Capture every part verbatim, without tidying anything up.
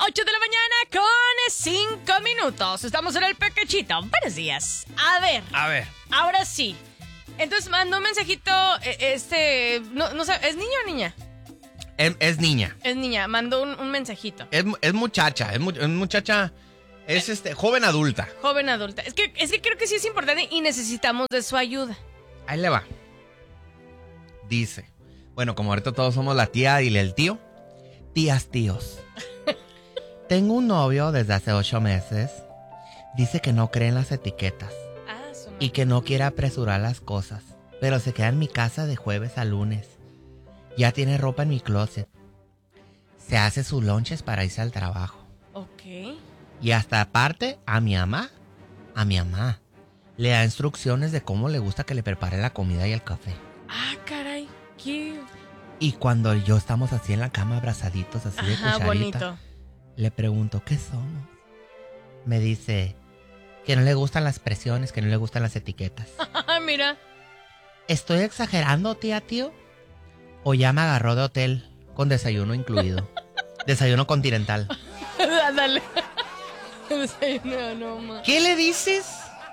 ocho de la mañana con cinco minutos. Estamos en el Pequechito. Buenos días. A ver. A ver. Ahora sí. Entonces mandó un mensajito, este, no, no sé, ¿es niño o niña? Es, es niña. Es niña, mandó un, un mensajito. Es, es muchacha, es, mu- es muchacha, es este, joven adulta. Joven adulta. Es que, es que creo que sí es importante y necesitamos de su ayuda. Ahí le va. Dice, bueno, como ahorita todos somos la tía y el tío. Tías, tíos. Tengo un novio desde hace ocho meses. Dice que no cree en las etiquetas. Ah, su Y que no quiere apresurar las cosas, pero se queda en mi casa de jueves a lunes. Ya tiene ropa en mi closet. Se hace sus lonches para irse al trabajo. Ok. Y hasta aparte, a mi mamá, a mi mamá, le da instrucciones de cómo le gusta que le prepare la comida y el café. Ah, caray. ¿Qué? Y cuando yo estamos así en la cama abrazaditos, así de Ajá, cucharita, bonito. le pregunto, ¿qué somos? Me dice que no le gustan las presiones, que no le gustan las etiquetas. Mira. ¿Estoy exagerando, tía, tío? ¿O ya me agarró de hotel con desayuno incluido? Desayuno continental. Dale. No, no, ma. ¿Qué le dices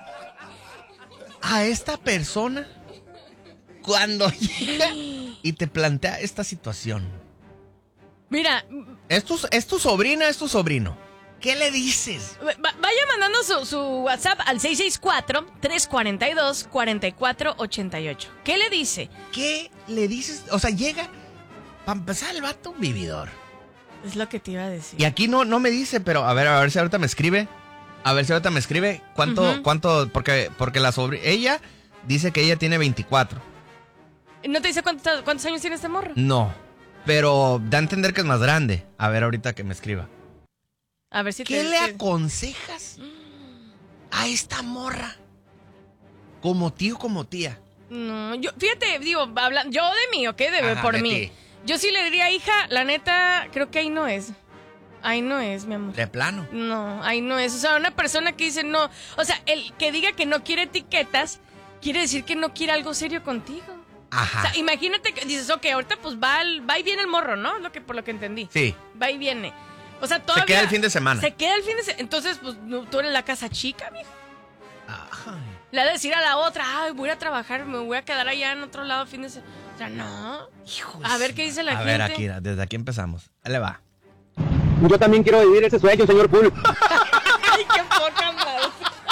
a esta persona cuando llega y te plantea esta situación? Mira, ¿Es tu, es tu sobrina, es tu sobrino? ¿Qué le dices? va- vaya mandando su, su WhatsApp al seis seis cuatro, tres cuatro dos, cuatro cuatro ocho ocho. ¿Qué le dice? ¿Qué le dices? O sea, llega, para empezar, el vato un vividor. Es lo que te iba a decir. Y aquí no, no me dice, pero a ver, a ver si ahorita me escribe. A ver si ahorita me escribe cuánto, Ujú. cuánto, porque, porque la sobrina, ella dice que ella tiene veinticuatro. ¿No te dice cuántos, cuántos años tiene este morro? No, pero da a entender que es más grande. A ver ahorita que me escriba. A ver si ¿Qué te le dice. aconsejas a esta morra? Como tío, como tía. No, yo, fíjate, digo, habla, yo de mí, ¿ok? De, Ajá, por de mí. ti. Yo sí le diría, hija, la neta, creo que ahí no es. Ahí no es, mi amor. De plano. No, ahí no es. O sea, una persona que dice no. O sea, el que diga que no quiere etiquetas, quiere decir que no quiere algo serio contigo. Ajá. O sea, imagínate que dices, ok, ahorita pues va, al- va y viene el morro, ¿no? Lo que, por lo que entendí. Sí. Va y viene. O sea, todavía. Se queda el fin de semana. Se queda el fin de semana. Entonces, pues no, tú eres la casa chica, mija. Ajá. Le va a decir a la otra, ay, voy a ir a trabajar, me voy a quedar allá en otro lado el fin de semana. O sea, no. Hijo A ver qué dice la a gente. ver, aquí, desde aquí empezamos. Ahí le va. Yo también quiero vivir ese sueño, señor Pool. Ay, qué poca madre.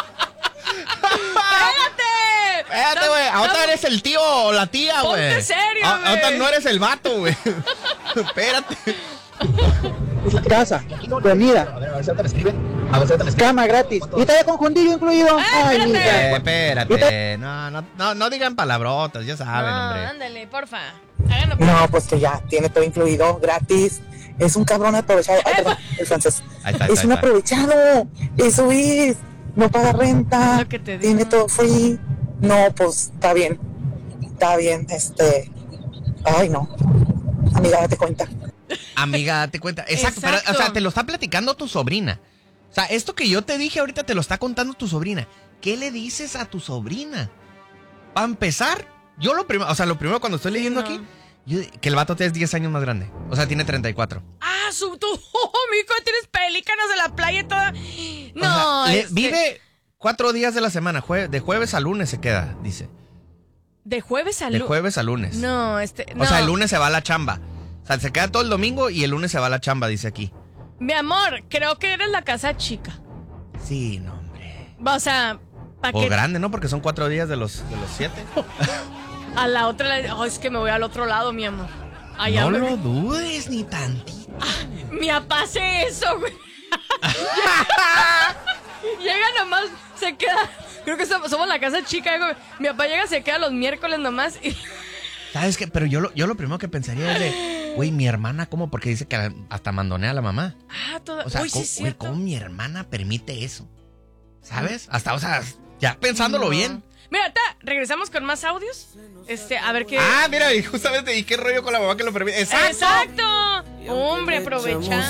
¡Espérate! Espérate, güey. Ahorita eres el tío o la tía, güey. Ponte serio, Ah, güey. Ahorita no eres el vato, güey. Espérate. Casa, comida, cama gratis. Y está ya con jundillo incluido. Ay, espérate. mija. Eh, espérate. No, no, no, no digan palabrotas, ya saben, No, hombre. ándale, porfa. Háganlo. No, pues que ya tiene todo incluido, gratis. Es un cabrón aprovechado. Ay, perdón, el francés. Ahí está, ahí Es está, un ahí está. aprovechado. Eso es. No paga renta. Lo que te digo. Tiene todo free. No, pues está bien. Está bien, este. Ay, no. Amiga, date cuenta. Amiga, date cuenta. Exacto, Exacto. pero, o sea, te lo está platicando tu sobrina. O sea, esto que yo te dije ahorita te lo está contando tu sobrina. ¿Qué le dices a tu sobrina? Para empezar, yo lo primero, o sea, lo primero cuando estoy leyendo no. aquí, yo- que el vato es diez años más grande. O sea, tiene treinta y cuatro. Ah, su tú, oh, mijo, tienes pelícanos de la playa y toda. No, O sea, le- este, vive cuatro días de la semana. jue- de jueves a lunes se queda, dice. de jueves a De lunes. jueves a lunes. No, este, O no. sea, el lunes se va a la chamba. O sea, se queda todo el domingo y el lunes se va a la chamba, dice aquí. Mi amor, creo que eres la casa chica. Sí, no, hombre. O sea, para O que grande, ¿no? Porque son cuatro días de los, de los siete. a la otra le, oh, es que me voy al otro lado, mi amor. Allá no me- lo dudes ni tantito. Mi papá hace eso, güey. Llega nomás, se queda. Creo que somos, somos la casa chica, güey. Mi papá llega, se queda los miércoles nomás y. ¿Sabes qué? Pero yo lo, yo lo primero que pensaría es de, güey, mi hermana, ¿cómo? Porque dice que hasta mandonea a la mamá. Ah, toda. O sea, Uy, sí, ¿cómo, es güey, cierto. ¿cómo mi hermana permite eso? ¿Sabes? Hasta, o sea, ya pensándolo No. bien. Mira, ahorita regresamos con más audios. Este, a ver qué. Ah, mira, y justamente, ¿y qué rollo con la mamá que lo permite? ¡Exacto! ¡Exacto! Hombre, aprovecha.